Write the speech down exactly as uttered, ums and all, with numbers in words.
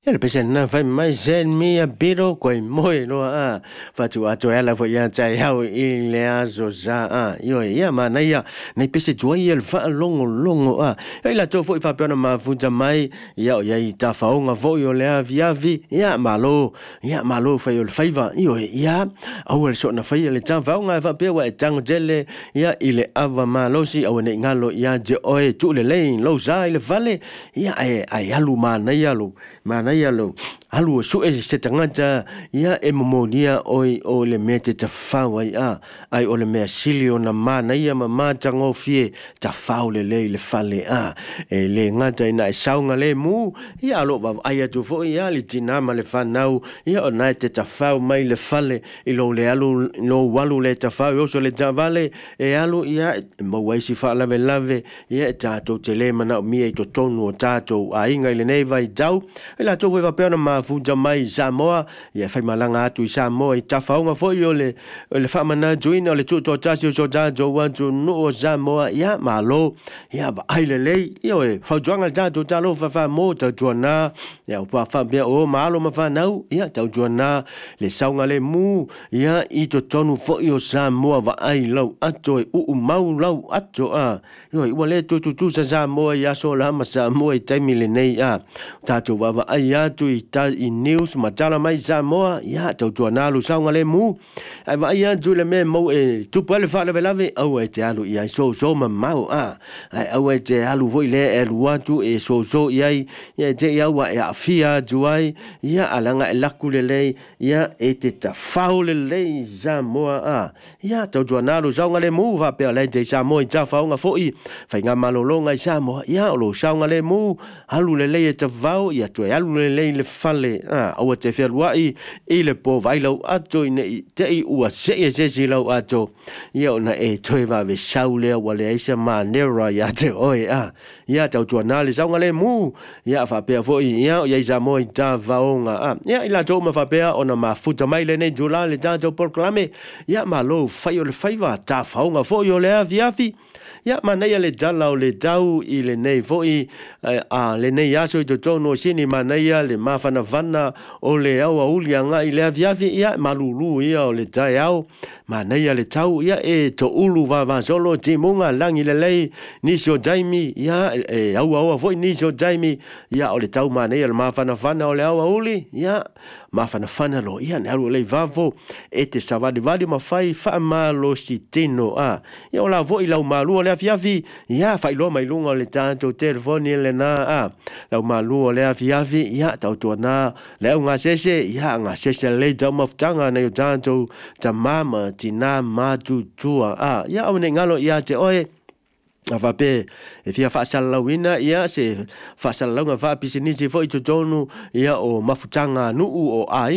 le pese na fai mai zen mi a biro koi moi no a fa tu a to ela fo ya tai hau i le azo za a yo ia ma na ia nei pese joy el fa longo longo a e la to fo fa pena ma funja mai ia o ia i ta fa nga fo yo le avia vi ia malo ia malo fa yo le faiva yo ia au el so na fa le ta fa nga fa pe wa tang jele ia ile ava malo si au nei ngalo ia je oe tu le le lo za ile vale ia ai ai alu ma na ia lo ma na ia lo alu su e se tangata ia e momonia oi o le mete ta fa wa ia ai o le me silio na ma na ia ma ma tango fie ta fa le le le fale a e le ngata ina e saunga le mu ia lo ba ai tu fo ia le tina ma le fa nau ia o na te ta fa mai le fale i lo le alu lo walu le ta fa o so le ta vale e alu ia mo wai si fa lave lave ia ta to te le mana mi e to tonu o tato a inga le nei vai dau e la to va pena ma funja mai Samoa ia fai malanga atu i Samoa i tafaunga fo yo le le fa mana joina le tu to tasi o so da jo wan tu no Samoa ia malo ia va ai le le io e fa joanga da to talo fa fa mo ta jona ia pa fa bia o malo ma fa nau ia ta jona le saunga le mu ia i to tonu fo yo Samoa va ai lo ato e u mau lau ato a yo i wale tu tu tu sa Samoa ia so la ma Samoa i taimi le nei a ta tu va va ai atu i ta i news ma tala mai Samoa ia tau tua nalu saunga le mu ai va ai atu le me mo e tu pale fa le velave au e te alu ia so so ma mau a ai au e te alu voi le e luatu e so so ia ia te ia wa e afia juai ia alanga e laku le le ia e te ta fau le le Samoa a ia tau tua nalu saunga le mu va pe le te Samoa i ta faunga foi fai nga malolonga i Samoa ia o lo saunga le mu alu le le e te vau ia tu alu le le le fale ah o te ferwa i i le po vai lo ato i te i ua se e se si lo ato ia ona e toi va ve saule wa le isa ma nera ia te oi ah ia tau tu anale saunga le mu ia fa pe fo ia ia Samoa i ta vaonga ah ia ila to ma fa pe ona ma futa mai le nei jula le tanto proclame ia ma lo fai o le faiva ta vaonga fo yo le aviafi ia mana ia le dala o le dau i le nei foi a le nei aso i to tono sini mana ia le mafana vana o le au auli anga i le aviavi ia malulu ia o le tai au mana ia le tau ia e to ulu va va solo timunga langi le lei nisio jaimi ia e au au foi nisio jaimi ia o le tau mana ia le mafana vana o le au auli ia mafana vana lo ia ne alu le vavo e te savadi vadi mafai fa malo sitino a ia o la vo i lau malu le afiafi ia fai lo mai lunga le tanto telefoni le na a lau malu le afiafi ia tau to na le nga sese ia nga sese le dam of tanga na tanto tamama tina matu tua a ia o ne ngalo ia te oe ava pe e fia fa salawina ia se fa salawanga fa pisinisi fo i tonu ia o mafutanga nu o ai